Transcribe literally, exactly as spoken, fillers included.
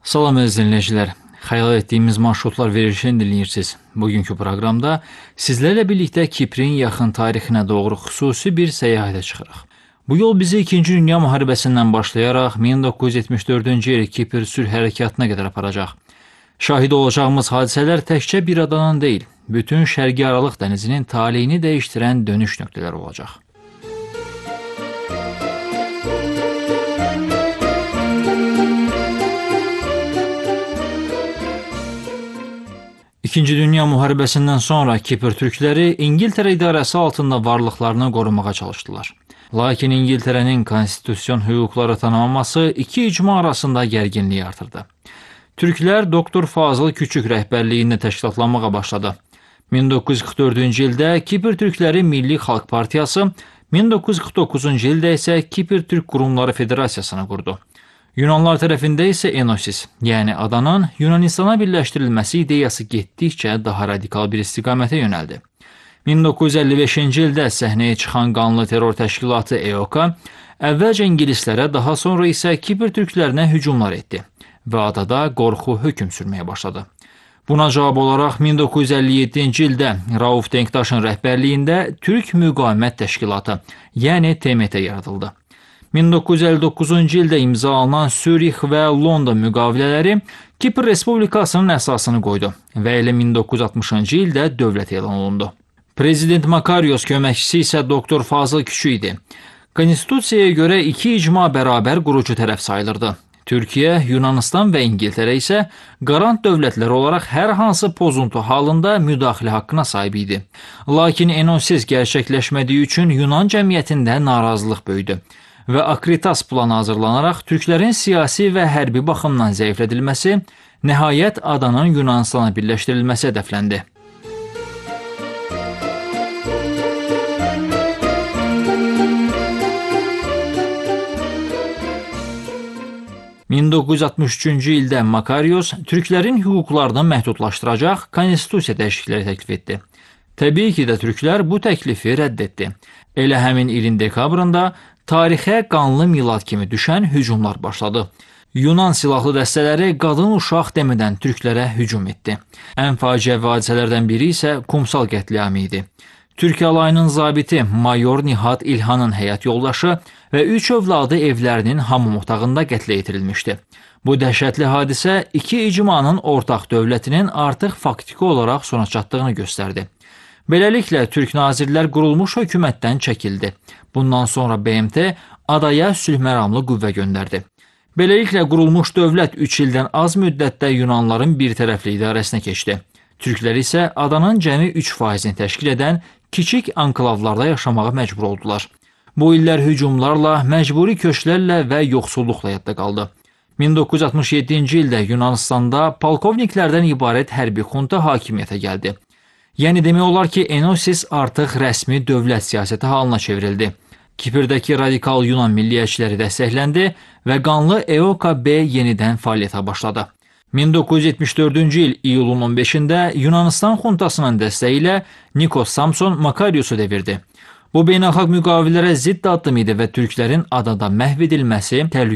Salam əziz dinləyicilər. Xəyal etdiyimiz marşrutlar verilişini dinləyirsiniz. Bugünkü proqramda sizlərlə birlikdə Kiprin yaxın tarixinə doğru xüsusi bir səyahətə çıxırıq. Bu yol bizi İkinci Dünya müharibəsindən başlayaraq min doqquz yüz yetmiş dördüncü il Kipr sülh hərəkatına qədər aparacaq. Şahid olacağımız hadisələr təkcə bir adadan deyil, bütün Şərqi Aralıq dənizinin taleyini dəyişdirən dönüş nöqtələri olacaq. İkinci Dünya müharibəsindən sonra Kipr türkləri İngiltərə idarəsi altında varlıqlarını qorumağa çalışdılar. Lakin İngiltərənin konstitusyon hüquqları tanımaması iki icma arasında gərginliyi artırdı. Türklər doktor Fazıl Küçük rəhbərliyində təşkilatlanmağa başladı. min doqquz yüz qırx dördüncü ildə Kipr Türkləri Milli Xalq Partiyası, min doqquz yüz qırx doqquzuncu ildə isə Kipr Türk Qurumları Federasiyasını qurdu. Yunanlar tərəfində isə Enosis, yəni adanın Yunanistana birləşdirilməsi ideyası getdikcə daha radikal bir istiqamətə yönəldi. min doqquz yüz əlli beşinci ildə səhnəyə çıxan qanlı terror təşkilatı E O K əvvəlcə ingilislərə, daha sonra isə Kipr türklərinə hücumlar etdi və adada qorxu hökm sürməyə başladı. Buna cavab olaraq min doqquz yüz əlli yeddinci ildə Rauf Denktaşın rəhbərliyində Türk Müqavimət Təşkilatı, yəni T M T yaradıldı. min doqquz yüz əlli doqquzuncu ildə imzalanan Sürix və London müqavilələri Kipr Respublikasının əsasını qoydu və elə min doqquz yüz altmışıncı ildə dövlət elan olundu. Prezident Makarios köməkçisi isə doktor Fazıl Küçük idi. Konstitusiyaya görə iki icma bərabər qurucu tərəf sayılırdı. Türkiyə, Yunanistan və İngiltərə isə qarant dövlətlər olaraq hər hansı pozuntu halında müdaxilə haqqına sahib idi. Lakin Enosis gerçəkləşmədiyi üçün Yunan cəmiyyətində narazılıq böyüdü və Akritas planı hazırlanaraq türklərin siyasi və hərbi baxımdan zəiflədilməsi, nəhayət adanın Yunanistana birləşdirilməsi hədəfləndi. min doqquz yüz altmış üçüncü ildə Makarios türklərin hüquqlarını məhdudlaşdıracaq konstitusiya dəyişiklikləri təklif etdi. Təbii ki də türklər bu təklifi rədd etdi. Elə həmin ilin dekabrında tarixə qanlı milad kimi düşən hücumlar başladı. Yunan silahlı dəstələri qadın uşaq demədən türklərə hücum etdi. Ən faciəvi hadisələrdən biri isə Kumsal qətliamı idi. Türk alayının zabiti Mayor Nihat İlhanın həyat yoldaşı və üç övladı evlərinin hamam otağında qətlə yetirilmişdi. Bu dəhşətli hadisə iki icmanın ortaq dövlətinin artıq faktiki olaraq sona çatdığını göstərdi. Beləliklə, Türk nazirlər qurulmuş hökumətdən çəkildi. Bundan sonra B M T adaya sülh məramlı qüvvə göndərdi. Beləliklə, qurulmuş dövlət üç ildən az müddətdə Yunanların bir tərəfli idarəsinə keçdi. Türklər isə adanın cəmi üç faizini təşkil edən kiçik anklavlarda yaşamağa məcbur oldular. Bu illər hücumlarla, məcburi köçlərlə və yoxsulluqla yadda qaldı. min doqquz yüz altmış yeddinci ildə Yunanistanda polkovniklərdən ibarət hərbi xunta hakimiyyətə gəldi. Yəni demək olar ki, Enosis artıq rəsmi dövlət siyasəti halına çevrildi. Kipirdəki radikal Yunan milliyyətçiləri dəstəkləndi və qanlı E O K B yenidən fəaliyyətə başladı. min doqquz yüz yetmiş dördüncü il iyulun on beşində Yunanistan xuntasının dəstəyi ilə Nikos Samson Makariosu devirdi. Bu beynəlxalq müqavilələrə zidd addım idi və türklərin adada məhv edilməsi təhlükə